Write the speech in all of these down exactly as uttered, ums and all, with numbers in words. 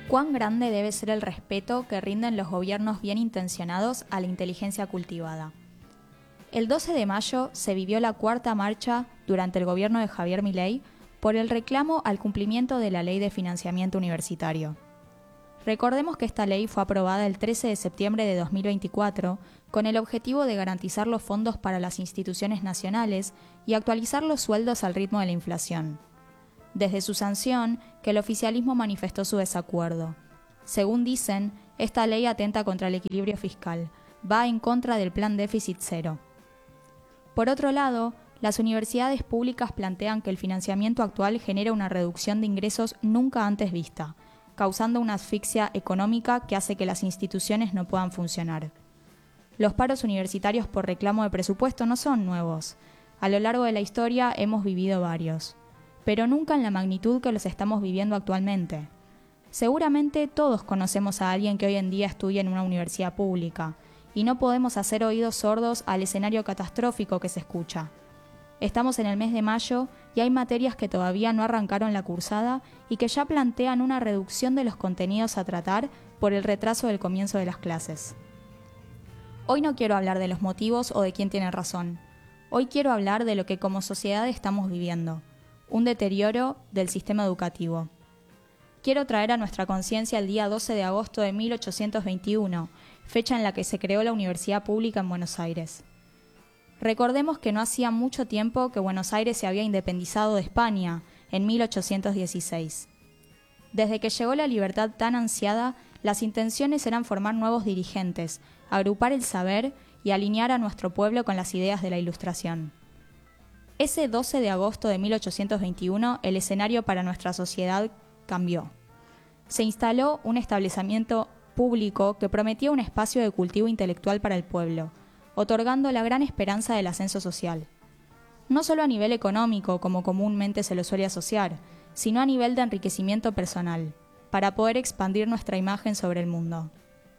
¿Cuán grande debe ser el respeto que rinden los gobiernos bien intencionados a la inteligencia cultivada? El doce de mayo se vivió la cuarta marcha durante el gobierno de Javier Milei por el reclamo al cumplimiento de la Ley de Financiamiento Universitario. Recordemos que esta ley fue aprobada el trece de septiembre de dos mil veinticuatro con el objetivo de garantizar los fondos para las instituciones nacionales y actualizar los sueldos al ritmo de la inflación. Desde su sanción, que el oficialismo manifestó su desacuerdo. Según dicen, esta ley atenta contra el equilibrio fiscal, va en contra del plan déficit cero. Por otro lado, las universidades públicas plantean que el financiamiento actual genera una reducción de ingresos nunca antes vista, causando una asfixia económica que hace que las instituciones no puedan funcionar. Los paros universitarios por reclamo de presupuesto no son nuevos. A lo largo de la historia hemos vivido varios, pero nunca en la magnitud que los estamos viviendo actualmente. Seguramente todos conocemos a alguien que hoy en día estudia en una universidad pública, y no podemos hacer oídos sordos al escenario catastrófico que se escucha. Estamos en el mes de mayo y hay materias que todavía no arrancaron la cursada y que ya plantean una reducción de los contenidos a tratar por el retraso del comienzo de las clases. Hoy no quiero hablar de los motivos o de quién tiene razón. Hoy quiero hablar de lo que como sociedad estamos viviendo, un deterioro del sistema educativo. Quiero traer a nuestra conciencia el día doce de agosto de mil ochocientos veintiuno, fecha en la que se creó la Universidad Pública en Buenos Aires. Recordemos que no hacía mucho tiempo que Buenos Aires se había independizado de España, en mil ochocientos dieciséis. Desde que llegó la libertad tan ansiada, las intenciones eran formar nuevos dirigentes, agrupar el saber y alinear a nuestro pueblo con las ideas de la Ilustración. Ese doce de agosto de mil ochocientos veintiuno, el escenario para nuestra sociedad cambió. Se instaló un establecimiento público que prometía un espacio de cultivo intelectual para el pueblo, otorgando la gran esperanza del ascenso social. No solo a nivel económico, como comúnmente se lo suele asociar, sino a nivel de enriquecimiento personal, para poder expandir nuestra imagen sobre el mundo.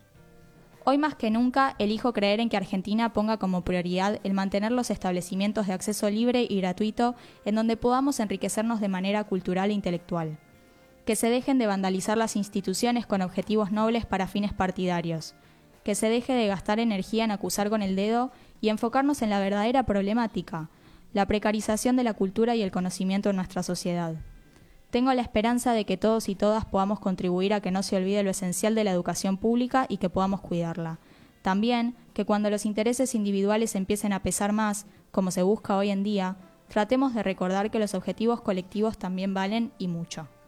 Hoy más que nunca elijo creer en que Argentina ponga como prioridad el mantener los establecimientos de acceso libre y gratuito en donde podamos enriquecernos de manera cultural e intelectual. Que se dejen de vandalizar las instituciones con objetivos nobles para fines partidarios. Que se deje de gastar energía en acusar con el dedo y enfocarnos en la verdadera problemática, la precarización de la cultura y el conocimiento en nuestra sociedad. Tengo la esperanza de que todos y todas podamos contribuir a que no se olvide lo esencial de la educación pública y que podamos cuidarla. También que cuando los intereses individuales empiecen a pesar más, como se busca hoy en día, tratemos de recordar que los objetivos colectivos también valen y mucho.